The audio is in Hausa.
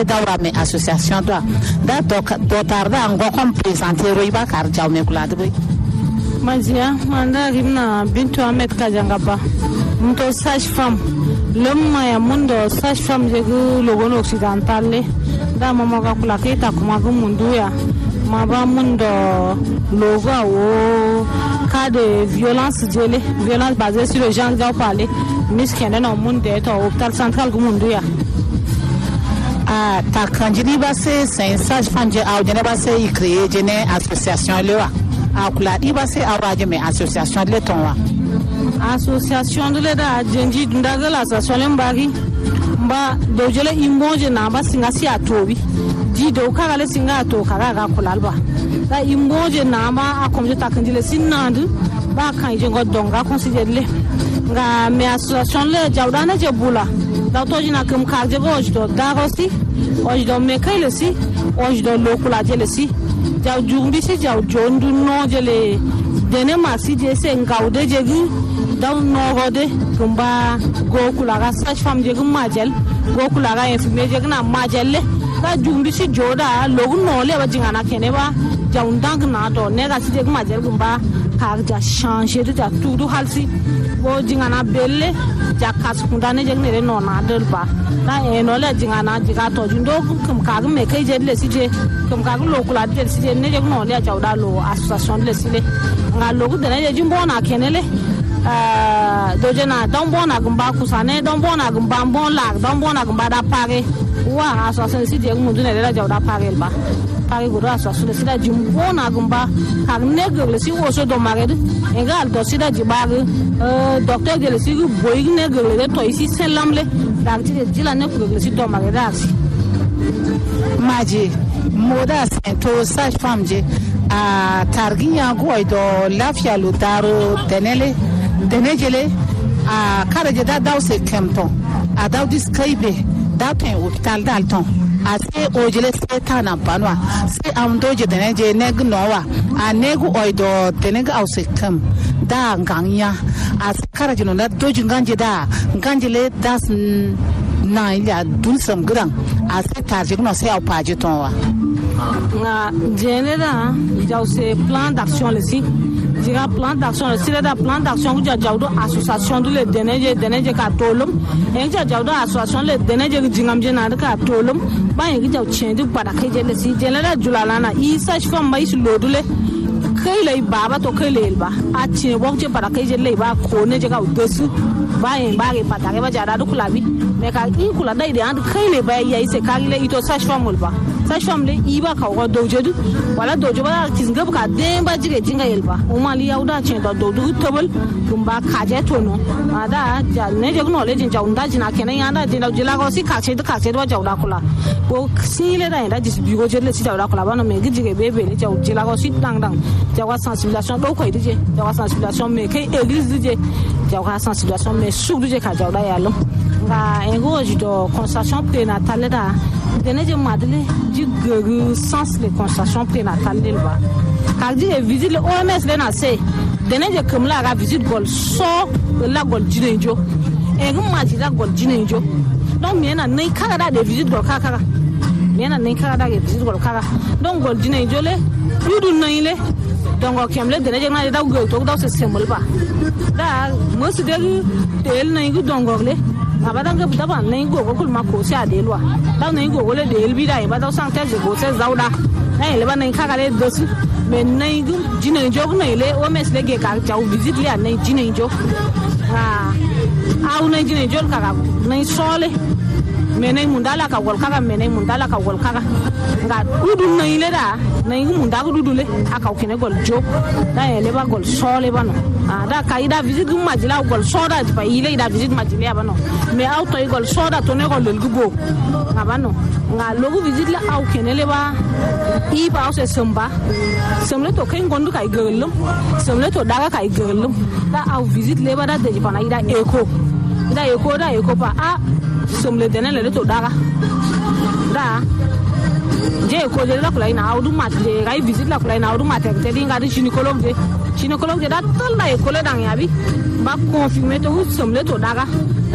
daura me association toi da to tarda ngo kom présenter roiba kar jawme kula de boy Mazia manda rimna Bintu Ahmed Kajangaba mto sage femme lomma ya mundo sage femme jegu logono occidental da mama ka kula kita kuma ku mundu ya maba mundo logo o cas de violence basée sur le genre dont parler miskene no monde to hôpital central ku mundu ya ta kanjini ba c'est sage femme je a de ba c'est créer jene association lewa akula iba se awaje me association de tonwa association de da jenji ndaga la association lembagi mba dojele imboje na ba singa si atobi di do kala le singa to kala ga kulalba da imboje na ma akomje takanjile sinandu ba kan je godonga considéré nga me association le jawdana je bula da to jina kum karje go do dagosi o do me kayle si o do lokula jele si jaw jumbi si jaw jondu no jele dene masi je se ngawde jegi daw no gode kumba gokula ga sage femme jegi majel gokula ga infirmier jegi na majelle da jumbi si joda logu no le ba jingana kene ba jaw ndang na do ne ga si jegi majel kumba ka ja changer de tout halsi bo jingana belle jakas kundane jegi ne no na del ba na eno le jingana jiga to jundo kum ka me kai je le si je kum ka lo kula de si je ne je no le jawda lo association le si le nga lo de ne je mbo na kenele doje na don bona gumba kusane don bona gumba bon la don bona gumba da pare wa association si je mu ne le jawda pare ba pare go association le si da jumbo na gumba ka ne le si wo so do mare egal do si da jibaru docteur de le si boy ne le to ici selamle da ti de la ne ku le si do mare da si maji moda to sage femme je a targinya goido lafiya lutaro denejele a karaje da dawse kemton a dawdis kaibe da ten hospital dalton a se ojele se tana banwa se amdoje deneje neg nowa a negu oido denega ause kem da nganya a karaje no da doji nganje da nganjele das na ila dulsam gran a se tarje no se au paje tonwa nga genera jaw se plan d'action le si dira plan d'action le si da plan d'action ku jawdo association le deneje ka tolum en jawdo association le deneje jingam je na ka tolum ba yin jaw chendi bada kai je le si genera julala na isa shfam mai su lodule kai lai baba to kai lai ba a ce bo je bada kai je le ba ko ne je ka udosu ba yin ba ke patare ba jada du kulabi me ka in kula dai da kai le ba yayi se ka le ito sa shfam ba sage femme le iba ka ko dojedu wala dojo ba tinga ka demba jige jinga yelba o mali yauda chen do do tobal kumba ka je tono ada ja ne je no le jin jaunda jina kenan ya da jina jila ko si ka che do jauda kula ko si le da jis bi go je le si jauda kula ba no me jige bebe le jila ko si dang jawa sensibilisation do ko dije jawa sensibilisation me kai église dije jawa sensibilisation me su dije ka jauda ya lo nga engo jido consultation prénatale da deneje madele ji gegu sans les consultations prénatales ba ka di visite le OMS le na se deneje kamla ga visite gol so la gol jinenjo e gum ma ji da gol jinenjo donc miena nei kala da de visite gol kaka miena nei kala da de visite gol kaka donc gol jinenjo le dudu nei le donc kemle deneje na da gol to da se semol ba da mo se de tel nei gu dongole abadanga butaba nengo ko kulma ko sia delwa daw nengo wole de elbida e badaw santé je go se zawda e le ba nen kakale dosu men nengo jine jog ne le o mes le ge ka jaw visit le an jine jog au nen jine jog kaka nen sole menen mundala ka gol kaka menen mundala ka gol kaka nga dudu nen le da nen munda ko dudu le aka o kene gol jog da e le ba gol sole ba no da kaida visit gum majila gol soda ba ile da visit majila ba no me auto gol soda to ne gol lugo ngabano nga logo visit la au kenele ba i ba o se samba semle to kai gondu kai gelum semle to daga kai gelum da au visit le ba da de pa na ida eko pa a semle denele le to daga da je ko je la kula ina audu mat je gai visit la kula ina audu mat te dinga di gynécologue da tal da eko le dang yabi ba confirmer to semle to daga